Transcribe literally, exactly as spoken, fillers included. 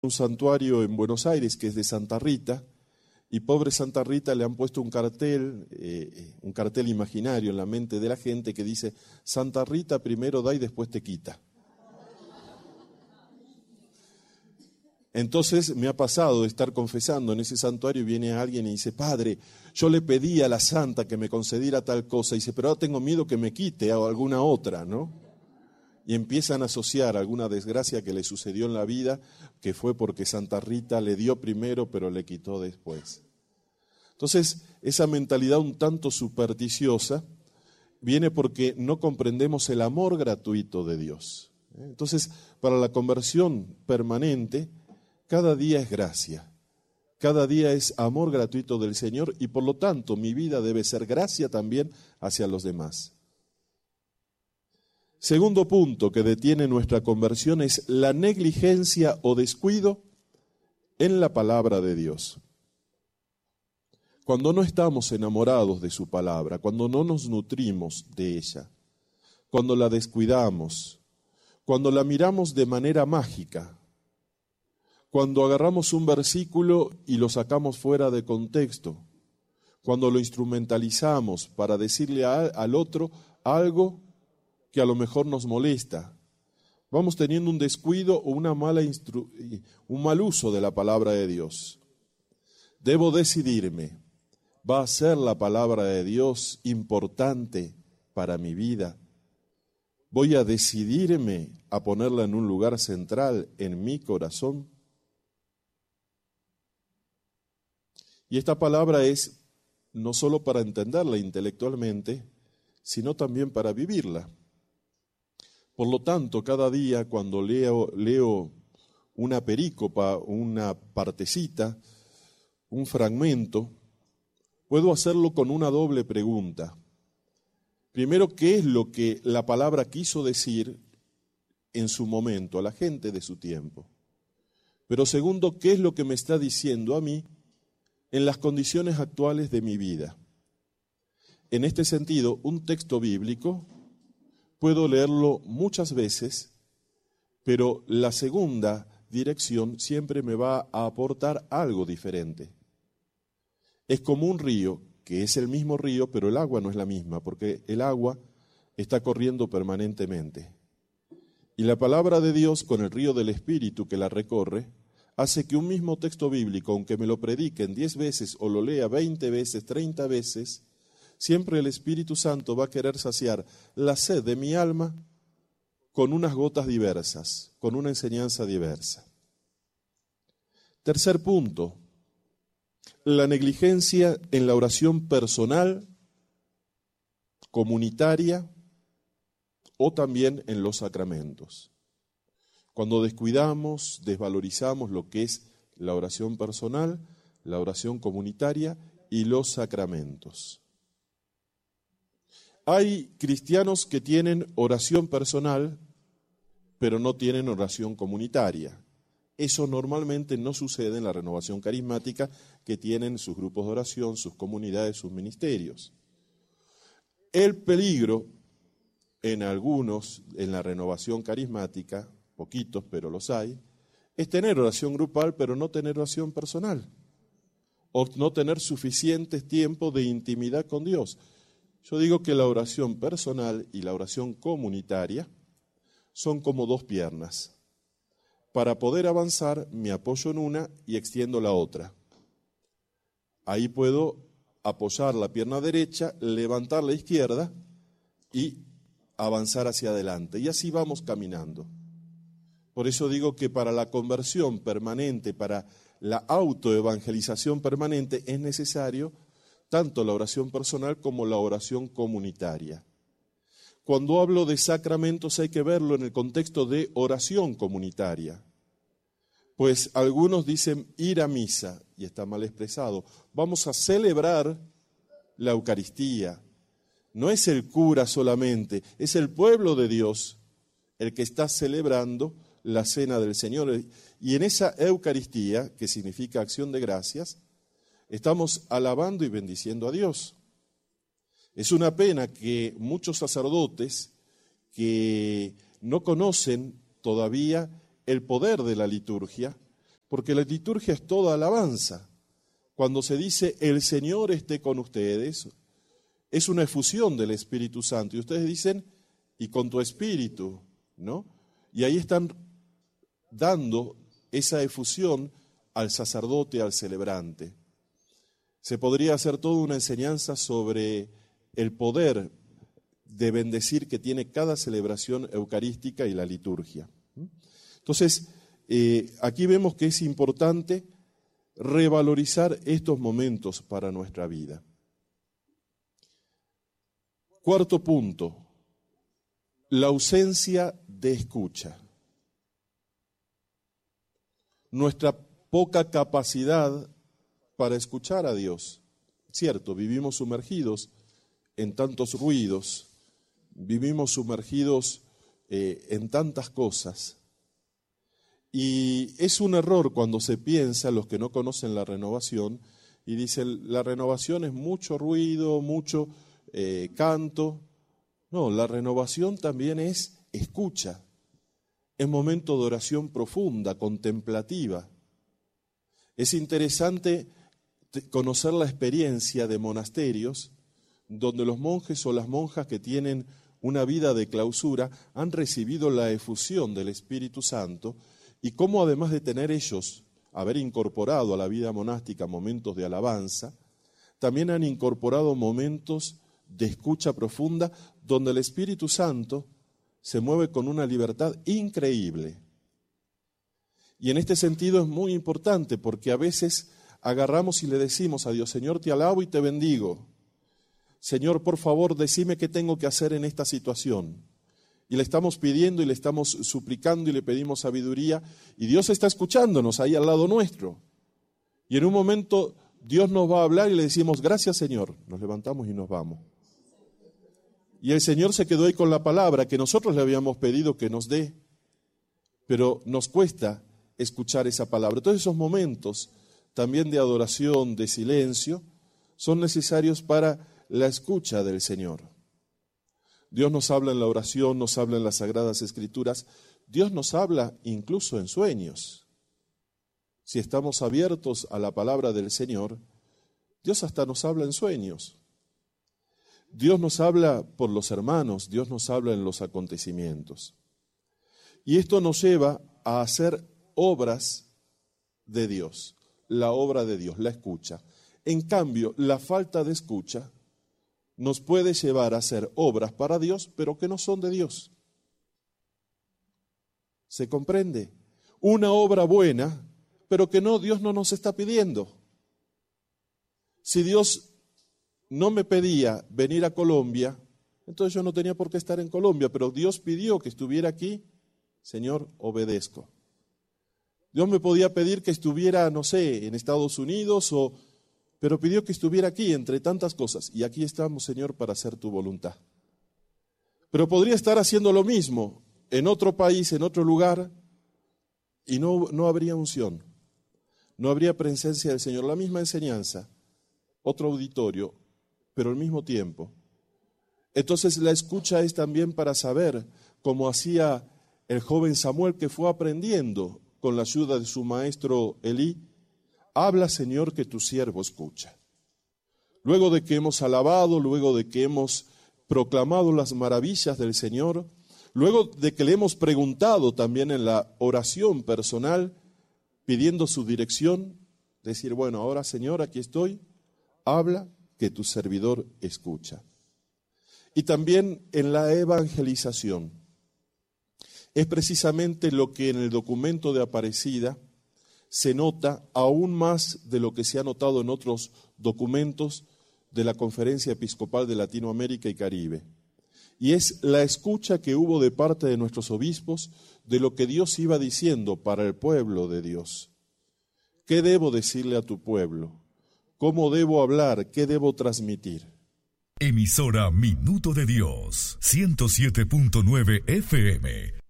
un santuario en Buenos Aires que es de Santa Rita, y pobre Santa Rita le han puesto un cartel, eh, un cartel imaginario en la mente de la gente que dice: Santa Rita primero da y después te quita. Entonces me ha pasado de estar confesando en ese santuario y viene alguien y dice: Padre, yo le pedí a la santa que me concediera tal cosa, y dice, pero ahora tengo miedo que me quite o alguna otra, ¿no? Y empiezan a asociar alguna desgracia que le sucedió en la vida, que fue porque Santa Rita le dio primero, pero le quitó después. Entonces, esa mentalidad un tanto supersticiosa viene porque no comprendemos el amor gratuito de Dios. Entonces, para la conversión permanente, cada día es gracia, cada día es amor gratuito del Señor, y por lo tanto mi vida debe ser gracia también hacia los demás. Segundo punto que detiene nuestra conversión es la negligencia o descuido en la palabra de Dios. Cuando no estamos enamorados de su palabra, cuando no nos nutrimos de ella, cuando la descuidamos, cuando la miramos de manera mágica, cuando agarramos un versículo y lo sacamos fuera de contexto, cuando lo instrumentalizamos para decirle a, al otro algo que a lo mejor nos molesta, vamos teniendo un descuido o una mala instru- un mal uso de la palabra de Dios. Debo decidirme, ¿va a ser la palabra de Dios importante para mi vida? ¿Voy a decidirme a ponerla en un lugar central en mi corazón? Y esta palabra es no solo para entenderla intelectualmente, sino también para vivirla. Por lo tanto, cada día cuando leo, leo una perícopa, una partecita, un fragmento, puedo hacerlo con una doble pregunta. Primero, ¿qué es lo que la palabra quiso decir en su momento a la gente de su tiempo? Pero segundo, ¿qué es lo que me está diciendo a mí en las condiciones actuales de mi vida? En este sentido, un texto bíblico puedo leerlo muchas veces, pero la segunda dirección siempre me va a aportar algo diferente. Es como un río, que es el mismo río, pero el agua no es la misma, porque el agua está corriendo permanentemente. Y la palabra de Dios, con el río del Espíritu que la recorre, hace que un mismo texto bíblico, aunque me lo prediquen diez veces o lo lea veinte veces, treinta veces, siempre el Espíritu Santo va a querer saciar la sed de mi alma con unas gotas diversas, con una enseñanza diversa. Tercer punto, la negligencia en la oración personal, comunitaria o también en los sacramentos. Cuando descuidamos, desvalorizamos lo que es la oración personal, la oración comunitaria y los sacramentos. Hay cristianos que tienen oración personal, pero no tienen oración comunitaria. Eso normalmente no sucede en la renovación carismática, que tienen sus grupos de oración, sus comunidades, sus ministerios. El peligro en algunos, en la renovación carismática, poquitos, pero los hay, es tener oración grupal, pero no tener oración personal, o no tener suficiente tiempo de intimidad con Dios. Yo digo que la oración personal y la oración comunitaria son como dos piernas. Para poder avanzar, me apoyo en una y extiendo la otra. Ahí puedo apoyar la pierna derecha, levantar la izquierda y avanzar hacia adelante. Y así vamos caminando. Por eso digo que para la conversión permanente, para la autoevangelización permanente, es necesario tanto la oración personal como la oración comunitaria. Cuando hablo de sacramentos hay que verlo en el contexto de oración comunitaria. Pues algunos dicen ir a misa, y está mal expresado. Vamos a celebrar la Eucaristía. No es el cura solamente, es el pueblo de Dios el que está celebrando la cena del Señor. Y en esa Eucaristía, que significa acción de gracias, estamos alabando y bendiciendo a Dios. Es una pena que muchos sacerdotes que no conocen todavía el poder de la liturgia, porque la liturgia es toda alabanza. Cuando se dice el Señor esté con ustedes, es una efusión del Espíritu Santo. Y ustedes dicen, y con tu espíritu, ¿no? Y ahí están dando esa efusión al sacerdote, al celebrante. Se podría hacer toda una enseñanza sobre el poder de bendecir que tiene cada celebración eucarística y la liturgia. Entonces, eh, aquí vemos que es importante revalorizar estos momentos para nuestra vida. Cuarto punto, la ausencia de escucha. Nuestra poca capacidad para escuchar a Dios. Cierto, vivimos sumergidos en tantos ruidos, vivimos sumergidos eh, en tantas cosas. Y es un error cuando se piensa, los que no conocen la renovación, y dicen, la renovación es mucho ruido, mucho eh, canto. No, la renovación también es escucha, es momento de oración profunda, contemplativa. Es interesante conocer la experiencia de monasterios donde los monjes o las monjas que tienen una vida de clausura han recibido la efusión del Espíritu Santo y cómo además de tener ellos, haber incorporado a la vida monástica momentos de alabanza, también han incorporado momentos de escucha profunda donde el Espíritu Santo se mueve con una libertad increíble. Y en este sentido es muy importante porque a veces agarramos y le decimos a Dios, Señor, te alabo y te bendigo. Señor, por favor, decime qué tengo que hacer en esta situación. Y le estamos pidiendo y le estamos suplicando y le pedimos sabiduría y Dios está escuchándonos ahí al lado nuestro. Y en un momento Dios nos va a hablar y le decimos, gracias Señor. Nos levantamos y nos vamos. Y el Señor se quedó ahí con la palabra que nosotros le habíamos pedido que nos dé, pero nos cuesta escuchar esa palabra. Entonces esos momentos también de adoración, de silencio, son necesarios para la escucha del Señor. Dios nos habla en la oración, nos habla en las Sagradas Escrituras, Dios nos habla incluso en sueños. Si estamos abiertos a la palabra del Señor, Dios hasta nos habla en sueños. Dios nos habla por los hermanos, Dios nos habla en los acontecimientos. Y esto nos lleva a hacer obras de Dios, la obra de Dios, la escucha. En cambio, la falta de escucha nos puede llevar a hacer obras para Dios, pero que no son de Dios. ¿Se comprende? Una obra buena, pero que no, Dios no nos está pidiendo. Si Dios no me pedía venir a Colombia, entonces yo no tenía por qué estar en Colombia, pero Dios pidió que estuviera aquí, Señor, obedezco. Dios me podía pedir que estuviera, no sé, en Estados Unidos, o, pero pidió que estuviera aquí, entre tantas cosas. Y aquí estamos, Señor, para hacer tu voluntad. Pero podría estar haciendo lo mismo en otro país, en otro lugar, y no, no habría unción. No habría presencia del Señor. La misma enseñanza, otro auditorio, pero al mismo tiempo. Entonces la escucha es también para saber, como hacía el joven Samuel que fue aprendiendo con la ayuda de su maestro Elí, habla Señor que tu siervo escucha. Luego de que hemos alabado, luego de que hemos proclamado las maravillas del Señor, luego de que le hemos preguntado también en la oración personal, pidiendo su dirección, decir, bueno, ahora Señor, aquí estoy, habla que tu servidor escucha. Y también en la evangelización. Es precisamente lo que en el documento de Aparecida se nota aún más de lo que se ha notado en otros documentos de la Conferencia Episcopal de Latinoamérica y Caribe. Y es la escucha que hubo de parte de nuestros obispos de lo que Dios iba diciendo para el pueblo de Dios. ¿Qué debo decirle a tu pueblo? ¿Cómo debo hablar? ¿Qué debo transmitir? Emisora Minuto de Dios, ciento siete punto nueve F M,